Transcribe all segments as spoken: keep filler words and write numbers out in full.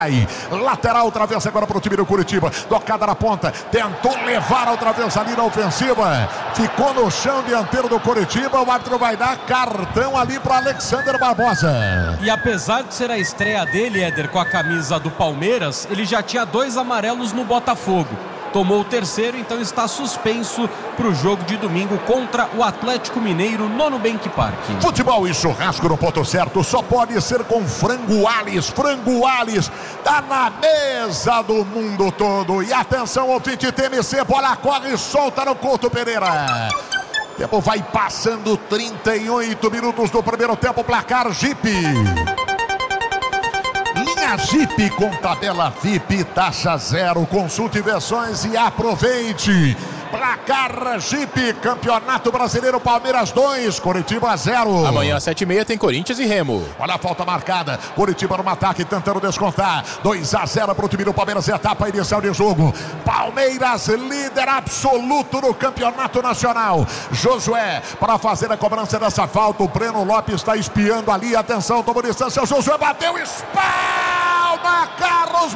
Aí, lateral, outra vez agora para o time do Curitiba, tocada na ponta, tentou levar outra vez ali na ofensiva, ficou no chão dianteiro do Curitiba, o árbitro vai dar cartão ali para Alexander Barbosa. E apesar de ser a estreia dele, Éder, com a camisa do Palmeiras, ele já tinha dois amarelos no Botafogo. Tomou o terceiro, então está suspenso para o jogo de domingo contra o Atlético Mineiro no Nubank Park. Futebol e churrasco no ponto certo só pode ser com Frango Ales. Frango Ales tá na mesa do mundo todo. E atenção, ouvinte T M C, bola corre e solta no Couto Pereira. Tempo vai passando, trinta e oito minutos do primeiro tempo, placar Jeep. Linha Jeep com tabela V I P, taxa zero, consulte versões e aproveite. Placar Jeep, Campeonato Brasileiro, Palmeiras dois, Curitiba zero. Amanhã às sete e meia tem Corinthians e Remo. Olha a falta marcada, Curitiba no ataque tentando descontar, dois a zero para o time do Palmeiras, etapa inicial de jogo. Palmeiras líder absoluto no Campeonato Nacional. Josué para fazer a cobrança dessa falta, o Breno Lopes está espiando ali, atenção, tomou distância, o Josué bateu, espalma Carlos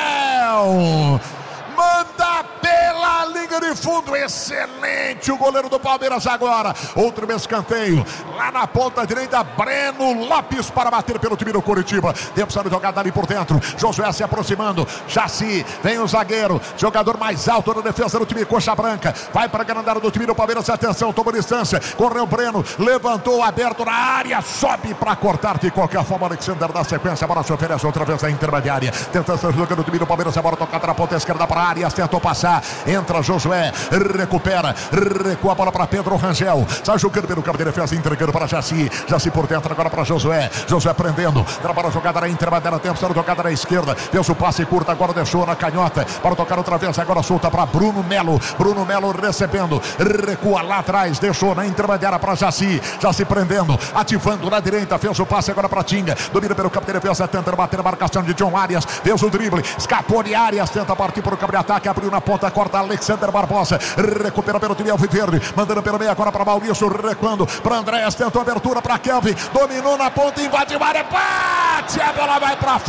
Miguel. Manda pela linha de fundo, excelente o goleiro do Palmeiras agora, outro escanteio, lá na ponta direita, Breno Lopes para bater pelo time do Curitiba, tempo sendo jogada ali por dentro, Josué se aproximando, Jaci, vem o zagueiro, jogador mais alto na defesa do time Coxa Branca, vai para a grandada do time do Palmeiras, atenção, tomou distância, correu o Breno, levantou, aberto na área, sobe para cortar de qualquer forma, Alexander na sequência, a bola se oferece outra vez na intermediária, tentando ser jogando o time do Palmeiras, a bola tocada na ponta esquerda para Arias, tentou passar, entra Josué, recupera, recua a bola para Pedro Rangel, sai jogando pelo campo de defesa, entregando para Jaci, Jaci por dentro agora para Josué, Josué prendendo, trabalha a jogada na intermediária, tempo sendo jogada na esquerda, fez o passe curto, agora deixou na canhota, para tocar outra vez, agora solta para Bruno Melo, Bruno Melo recebendo, recua lá atrás, deixou na intermediária para Jaci, Jaci prendendo, ativando na direita, fez o passe agora para Tinga, domina pelo campo de defesa, tenta bater a marcação de John Arias, fez o drible, escapou de Arias, tenta partir para o campo de ataque, abriu na ponta, corta Alexander Barbosa, recupera pelo time alviverde, mandando pelo meio agora para Maurício, recuando para Andréas, tentou abertura para Kelvin, dominou na ponta, invadiu a área, bate, a bola vai para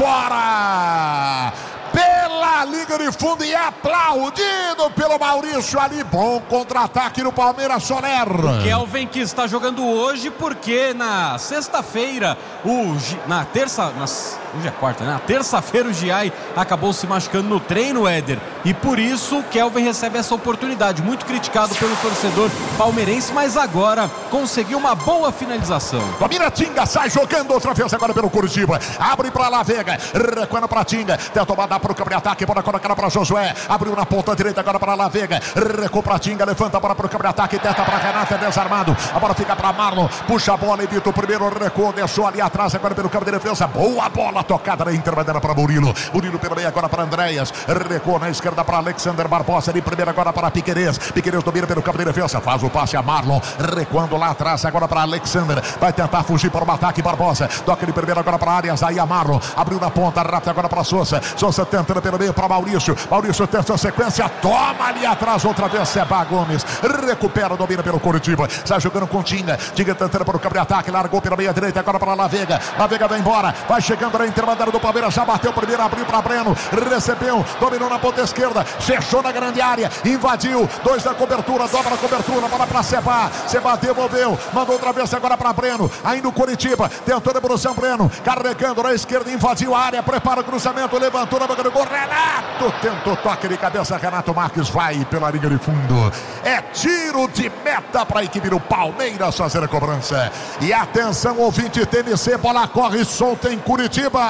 fora, pela liga de fundo e aplaudido pelo Maurício ali, bom contra-ataque no Palmeiras, Soler. Kelvin que está jogando hoje porque na sexta-feira, o na terça, nas, hoje é quarta, né? Na terça-feira o Giai acabou se machucando no treino, Éder, e por isso o Kelvin recebe essa oportunidade, muito criticado pelo torcedor palmeirense, mas agora conseguiu uma boa finalização. Domina Tinga, sai jogando outra vez agora pelo Curitiba, abre para La Vega, recuando para Tinga, tentou mandar para o campo de ataque, bola colocar para Josué, abriu na ponta direita agora para La Vega, recua para Tinga, levanta a bola para o campo de ataque, tenta para Renata, desarmado, a bola fica para Marlon, puxa a bola, evita o primeiro recuo, deixou ali atrás agora pelo campo de defesa, boa bola tocada na intermediária para Murilo, Murilo pelo meio agora para Andréas, recuou na esquerda para Alexander Barbosa, ali primeiro agora para Piquerez, Piquerez domina pelo campo de defesa, faz o passe a Marlon, recuando lá atrás agora para Alexander, vai tentar fugir para o ataque, Barbosa, toca de primeiro agora para Arias, aí a Marlon, abriu na ponta, rápido agora para Sousa, Sousa tentando pelo meio para Maurício, Maurício tenta a sequência, toma ali atrás outra vez Seba Gomes, recupera, domina pelo Curitiba, sai jogando com Tinga, Tinga tentando para o campo de ataque, largou pela meia direita agora para La Vega, La Vega vai embora, vai chegando na intermediária do Palmeiras, já bateu primeiro, abriu para Breno, recebeu, dominou na ponta esquerda, fechou na grande área, invadiu, dois na cobertura, dobra na cobertura, bola para Seba, Seba devolveu, mandou outra vez agora para Breno, ainda o Curitiba, tentou devolução Breno, carregando na esquerda, invadiu a área, prepara o cruzamento, levantou na boca do gol, Renato tentou toque de cabeça, Renato Marques vai pela linha de fundo, é tiro de meta para a equipe do Palmeiras fazer a cobrança, e atenção ouvinte T M C, bola corre solta em Curitiba,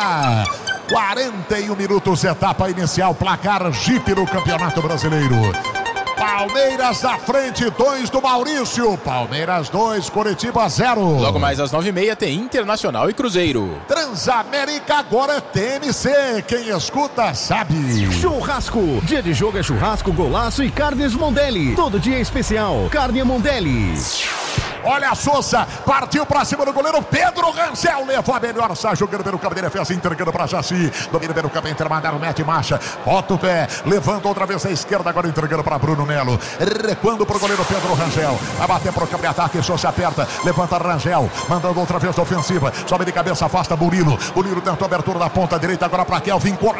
quarenta e um minutos, etapa inicial, placar Jeep no Campeonato Brasileiro. Palmeiras à frente, dois do Maurício, Palmeiras dois, Curitiba zero. Logo mais às nove e meia tem Internacional e Cruzeiro. Transamérica agora é T M C, quem escuta sabe. Churrasco, dia de jogo é churrasco, golaço e carnes Mondelli, todo dia é especial, carne Mondelli. Olha a Souza, partiu pra cima do goleiro Pedro Rangel, levou a melhor, sai jogando pelo campo de defesa, entregando pra Jaci, domina pelo campo intermediário, mete marcha, bota o pé, levanta outra vez a esquerda, agora entregando pra Bruno Melo, recuando pro goleiro Pedro Rangel, vai bater pro campo de ataque, Souza aperta, levanta Rangel, mandando outra vez a ofensiva, sobe de cabeça, afasta Murilo, Murilo tentou a abertura da ponta direita, agora pra Kelvin, corre